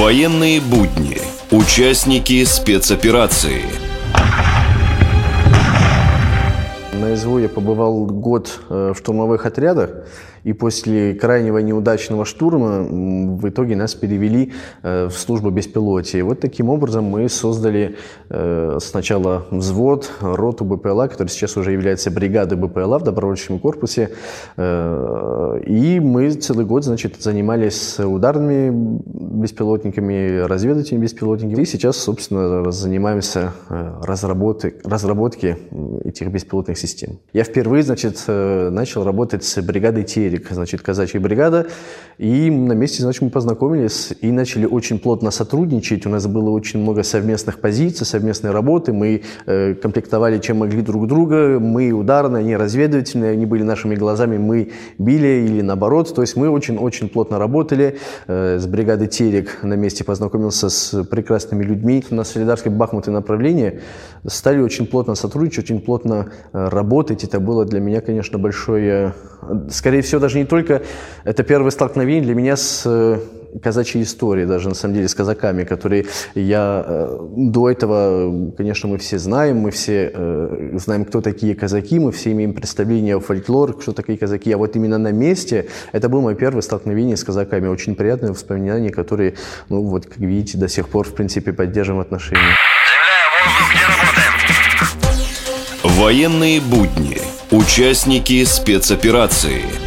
Военные будни. Участники спецоперации. На СВО я побывал год в штурмовых отрядах, и после крайнего неудачного штурма в итоге нас перевели в службу беспилотия. И вот таким образом мы создали сначала взвод, роту БПЛА, который сейчас уже является бригадой БПЛА в добровольческом корпусе. И мы целый год, занимались ударными беспилотниками, разведывательными беспилотниками. И сейчас, собственно, занимаемся разработкой этих беспилотных систем. Я впервые, начал работать с бригадой «Терек», казачья бригада, и на месте, мы познакомились и начали очень плотно сотрудничать. У нас было очень много совместных позиций, совместной работы. Мы комплектовали, чем могли, друг друга. Мы ударные, они разведывательные, они были нашими глазами, мы били или наоборот. То есть мы очень-очень плотно работали. С бригадой «Терек» на месте познакомился с прекрасными людьми. На Солидарское, Бахмут и направление стали очень плотно сотрудничать, очень плотно работать. Это было для меня, конечно, большое... Скорее всего, даже не только это первое столкновение для меня с казачьей историей, даже на самом деле с казаками, которые я до этого, конечно, мы все знаем, знаем, кто такие казаки, мы все имеем представление о фольклоре, кто такие казаки, а вот именно на месте это было мое первое столкновение с казаками, очень приятные воспоминания, которые, как видите, до сих пор, в принципе, поддерживаем отношения. Военные будни. Участники спецоперации.